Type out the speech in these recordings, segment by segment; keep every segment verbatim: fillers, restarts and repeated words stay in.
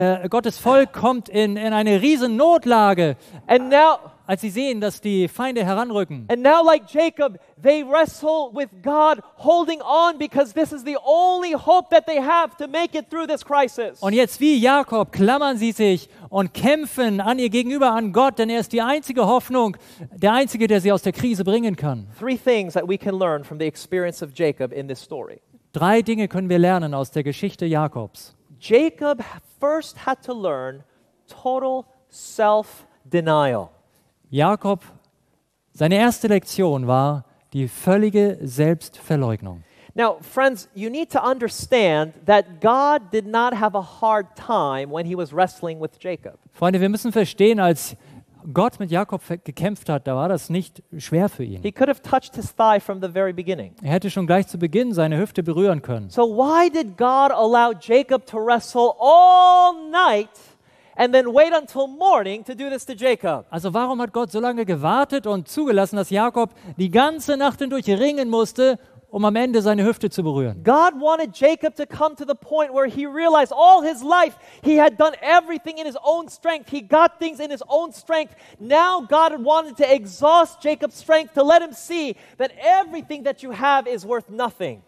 Äh, Gottes Volk kommt in, in eine riesen Notlage, And now, als sie sehen, dass die Feinde heranrücken. and now, like Jacob, they wrestle with God, holding on because this is the only hope that they have to make it through this crisis. Und jetzt wie Jakob klammern sie sich und kämpfen an ihr Gegenüber, an Gott, denn er ist die einzige Hoffnung, der Einzige, der sie aus der Krise bringen kann. Three things that we can learn from the experience of Jacob in this story. Drei Dinge können wir lernen aus der Geschichte Jakobs. Jacob first had to learn total self-denial. Jakob, seine erste Lektion war die völlige Selbstverleugnung. Now, friends, you need to understand that God did not have a hard time when he was wrestling with Jacob. Freunde, wir müssen verstehen, als Gott mit Jakob gekämpft hat, da war das nicht schwer für ihn. He could have touched his thigh from the very beginning. Er hätte schon gleich zu Beginn seine Hüfte berühren können. So why did God allow Jacob to wrestle all night and then wait until morning to do this to Jacob? Also warum hat Gott so lange gewartet und zugelassen, dass Jakob die ganze Nacht hindurch ringen musste, um am Ende seine Hüfte zu berühren? God wanted Jacob to come to the point where he realized all his life he had done everything in his own strength. He got things in his own strength. Now God wanted to exhaust Jacob's strength to let him see that everything that you have is worth nothing.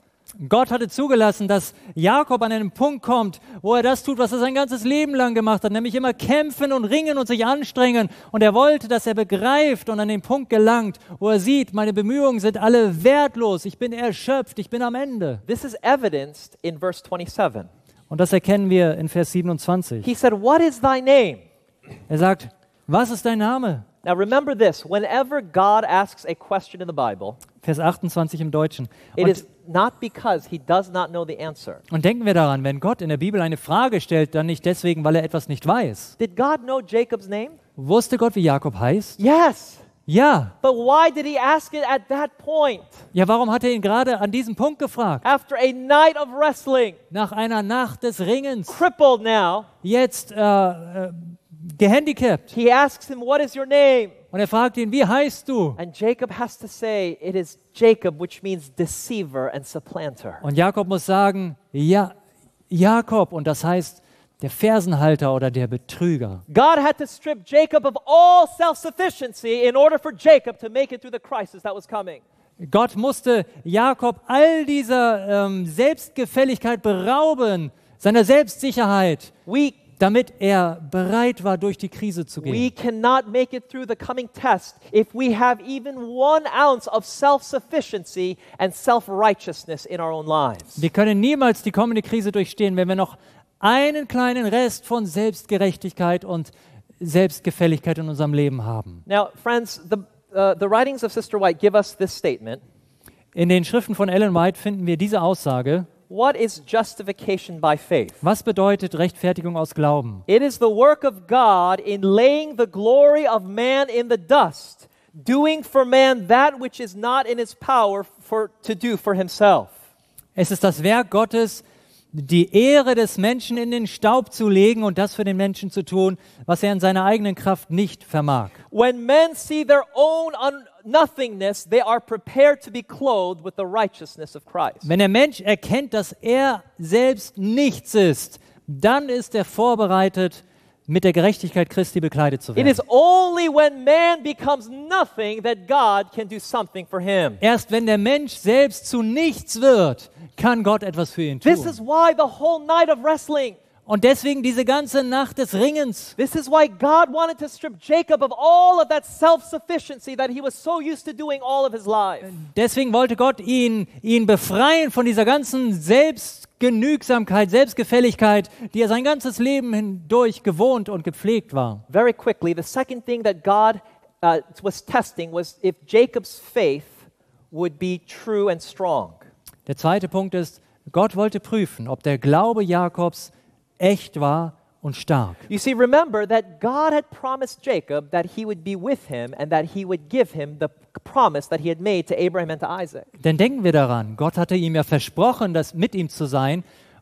Gott hatte zugelassen, dass Jakob an einen Punkt kommt, wo er das tut, was er sein ganzes Leben lang gemacht hat, nämlich immer kämpfen und ringen und sich anstrengen. Und er wollte, dass er begreift und an den Punkt gelangt, wo er sieht, meine Bemühungen sind alle wertlos, ich bin erschöpft, ich bin am Ende. This is evidenced in verse twenty-seven. Und das erkennen wir in Vers siebenundzwanzig. He said, "What is thy name?" Er sagt, was ist dein Name? Now remember this, whenever God asks a question in the Bible, Vers achtundzwanzig im Deutschen. it Und, is not because he does not know the answer. und denken wir daran, wenn Gott in der Bibel eine Frage stellt, dann nicht deswegen, weil er etwas nicht weiß. Did God know Jacob's name? Wusste Gott, wie Jakob heißt? Yes. Ja. But why did he ask it at that point? Ja, warum hat er ihn gerade an diesem Punkt gefragt? After a night of wrestling, Nach einer Nacht des Ringens, crippled now, jetzt äh, äh, gehandicapt. he asks him, "What is your name?" Und er fragt ihn, wie heißt du? And Jacob has to say, "It is Jacob," which means deceiver and supplanter. Und Jakob muss sagen, ja, Jakob. Und das heißt, der Fersenhalter oder der Betrüger. God had to strip Jacob of all self-sufficiency in order for Jacob to make it through the crisis that was coming. Gott musste Jakob all dieser ähm, Selbstgefälligkeit berauben, seiner Selbstsicherheit, We damit er bereit war, durch die Krise zu We gehen. cannot make it through the coming test if we have even one ounce of self-sufficiency and self-righteousness in our own lives. Wir können niemals die kommende Krise durchstehen, wenn wir noch einen kleinen Rest von Selbstgerechtigkeit und Selbstgefälligkeit in unserem Leben haben. Now, friends, the, uh, the writings of Sister White give us this statement. In den Schriften von Ellen White finden wir diese Aussage. What is justification by faith? Was bedeutet Rechtfertigung aus Glauben? It is the work of God in laying the glory of man in the dust, doing for man that which is not in his power for, to do for himself. Es ist das Werk Gottes, die Ehre des Menschen in den Staub zu legen und das für den Menschen zu tun, was er in seiner eigenen Kraft nicht vermag. When men see their own un- nothingness, they are prepared to be clothed with the righteousness of Christ. Wenn der Mensch erkennt, dass er selbst nichts ist, dann ist er vorbereitet, mit der Gerechtigkeit Christi bekleidet zu It werden. is only when man becomes nothing that God can do something for him. Erst wenn der Mensch selbst zu nichts wird, kann Gott etwas für ihn This is tun. why the whole night of wrestling. Und deswegen diese ganze Nacht des Ringens. This is why God wanted to strip Jacob of all of that self-sufficiency that he was so used to doing all of his life. Deswegen wollte Gott ihn, ihn befreien von dieser ganzen Selbstgenügsamkeit, Selbstgefälligkeit, die er sein ganzes Leben hindurch gewohnt und gepflegt war. Very quickly, the second thing that God uh, was testing was if Jacob's faith would be true and strong. Der zweite Punkt ist, Gott wollte prüfen, ob der Glaube Jakobs echt war und stark. You see, remember that God had promised Jacob that he would be with him and that he would give him the promise that he had made to Abraham and to Isaac. Denn denken wir daran, Gott hatte ihm ja versprochen, das mit ihm zu sein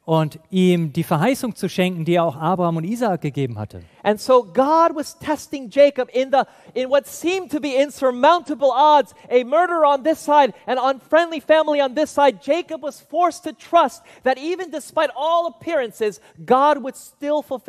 und ihm die Verheißung zu schenken, die er auch Abraham und Isaak gegeben hatte. And so God was testing Jacob in the in what seemed to be insurmountable odds, a murderer on this side, an unfriendly family on this side. Jacob was forced to trust that even despite all appearances, God would still fulfill